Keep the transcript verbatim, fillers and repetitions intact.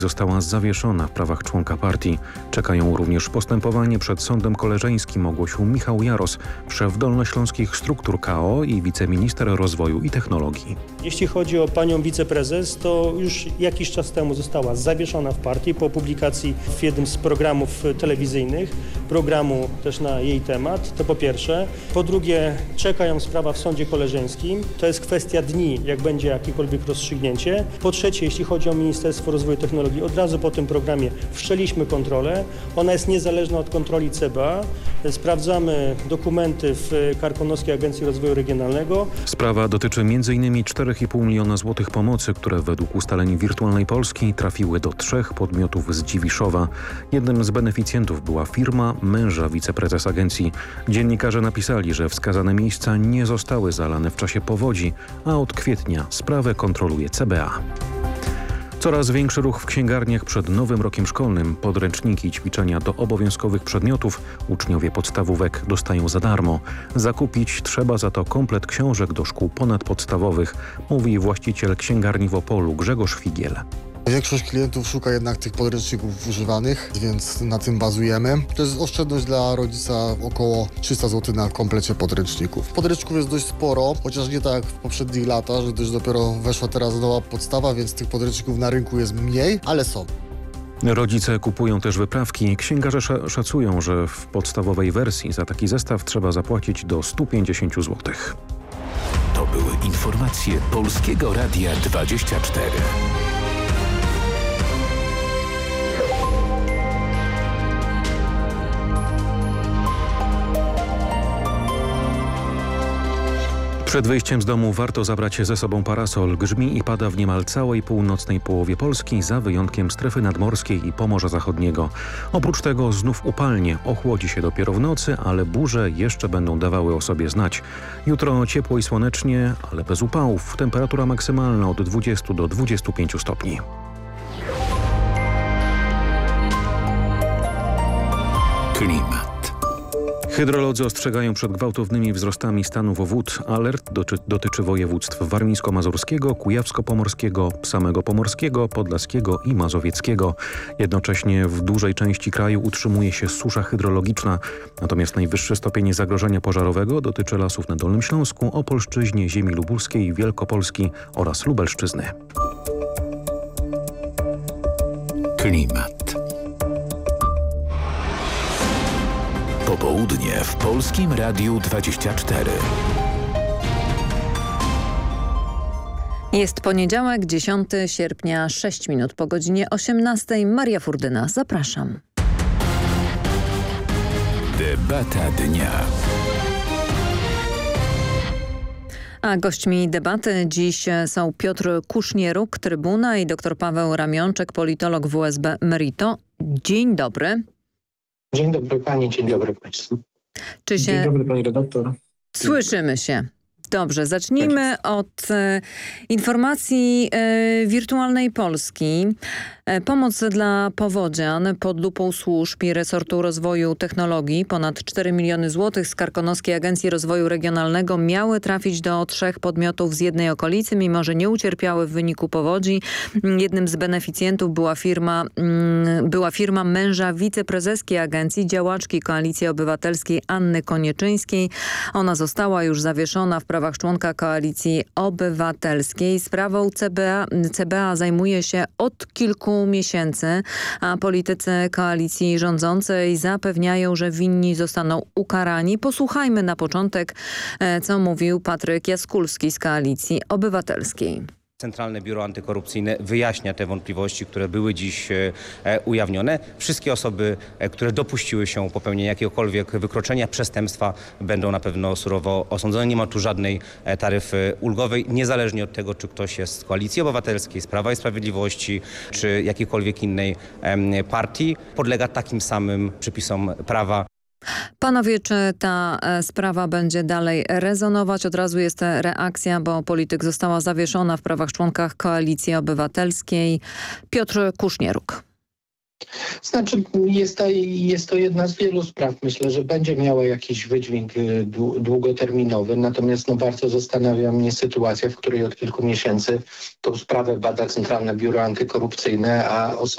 Została zawieszona w prawach członka partii. Czekają również postępowanie przed sądem koleżeńskim, ogłosił Michał Jaros, szef dolnośląskich struktur K O i wiceminister rozwoju i technologii. Jeśli chodzi o panią wiceprezes, to już jakiś czas temu została zawieszona w partii po publikacji w jednym z programów telewizyjnych, programu też na jej temat, to po pierwsze. Po drugie, czeka ją sprawa w sądzie koleżeńskim, to jest kwestia dni, jak będzie jakiekolwiek rozstrzygnięcie. Po trzecie, jeśli chodzi o Ministerstwo Rozwoju i Technologii, od razu po tym programie wszczęliśmy kontrolę. Ona jest niezależna od kontroli C B A. Sprawdzamy dokumenty w Karkonoskiej Agencji Rozwoju Regionalnego. Sprawa dotyczy między innymi czterech i pół miliona złotych pomocy, które według ustaleń Wirtualnej Polski trafiły do trzech podmiotów z Dziwiszowa. Jednym z beneficjentów była firma męża wiceprezes agencji. Dziennikarze napisali, że wskazane miejsca nie zostały zalane w czasie powodzi, a od kwietnia sprawę kontroluje C B A. Coraz większy ruch w księgarniach przed nowym rokiem szkolnym. Podręczniki i ćwiczenia do obowiązkowych przedmiotów uczniowie podstawówek dostają za darmo. Zakupić trzeba za to komplet książek do szkół ponadpodstawowych, mówi właściciel księgarni w Opolu Grzegorz Figiel. Większość klientów szuka jednak tych podręczników używanych, więc na tym bazujemy. To jest oszczędność dla rodzica około trzysta złotych na komplecie podręczników. Podręczników jest dość sporo, chociaż nie tak jak w poprzednich latach, że też dopiero weszła teraz nowa podstawa, więc tych podręczników na rynku jest mniej, ale są. Rodzice kupują też wyprawki. Księgarze szacują, że w podstawowej wersji za taki zestaw trzeba zapłacić do stu pięćdziesięciu złotych. To były informacje Polskiego Radia dwadzieścia cztery. Przed wyjściem z domu warto zabrać ze sobą parasol. Grzmi i pada w niemal całej północnej połowie Polski, za wyjątkiem strefy nadmorskiej i Pomorza Zachodniego. Oprócz tego znów upalnie, ochłodzi się dopiero w nocy, ale burze jeszcze będą dawały o sobie znać. Jutro ciepło i słonecznie, ale bez upałów. Temperatura maksymalna od dwudziestu do dwudziestu pięciu stopni. Klimat. Hydrolodzy ostrzegają przed gwałtownymi wzrostami stanów wód. Alert doty dotyczy województw warmińsko-mazurskiego, kujawsko-pomorskiego, samego pomorskiego, podlaskiego i mazowieckiego. Jednocześnie w dużej części kraju utrzymuje się susza hydrologiczna. Natomiast najwyższy stopień zagrożenia pożarowego dotyczy lasów na Dolnym Śląsku, Opolszczyźnie, ziemi lubuskiej, Wielkopolski oraz Lubelszczyzny. Klimat. Popołudnie w Polskim Radiu dwadzieścia cztery. Jest poniedziałek, dziesiątego sierpnia, sześć minut po godzinie osiemnastej. Maria Furdyna, zapraszam. Debata dnia. A gośćmi debaty dziś są Piotr Kusznieruk, Trybuna, i dr Paweł Ramionczek, politolog W S B Merito. Dzień dobry. Dzień dobry pani, dzień dobry państwu. Czy się... Dzień dobry pani redaktor. Słyszymy się. Dobrze, zacznijmy od e, informacji e, Wirtualnej Polski. E, pomoc dla powodzian pod lupą służb i resortu rozwoju technologii. Ponad cztery miliony złotych z Karkonoskiej Agencji Rozwoju Regionalnego miały trafić do trzech podmiotów z jednej okolicy, mimo że nie ucierpiały w wyniku powodzi. Jednym z beneficjentów była firma, mm, była firma męża wiceprezeskiej agencji, działaczki Koalicji Obywatelskiej Anny Konieczyńskiej. Ona została już zawieszona w prawach członka Koalicji Obywatelskiej. Sprawą C B A, C B A zajmuje się od kilku miesięcy, a politycy koalicji rządzącej zapewniają, że winni zostaną ukarani. Posłuchajmy na początek, co mówił Patryk Jaskulski z Koalicji Obywatelskiej. Centralne Biuro Antykorupcyjne wyjaśnia te wątpliwości, które były dziś e, ujawnione. Wszystkie osoby, e, które dopuściły się popełnienia jakiegokolwiek wykroczenia, przestępstwa, będą na pewno surowo osądzone. Nie ma tu żadnej e, taryfy ulgowej, niezależnie od tego, czy ktoś jest z Koalicji Obywatelskiej, z Prawa i Sprawiedliwości, czy jakiejkolwiek innej e, partii. Podlega takim samym przepisom prawa. Panowie, czy ta sprawa będzie dalej rezonować? Od razu jest reakcja, bo polityk została zawieszona w prawach członkach Koalicji Obywatelskiej. Piotr Kusznieruk. Znaczy jest to, jest to jedna z wielu spraw. Myślę, że będzie miała jakiś wydźwięk długoterminowy. Natomiast no, bardzo zastanawia mnie sytuacja, w której od kilku miesięcy tą sprawę bada Centralne Biuro Antykorupcyjne, a osoby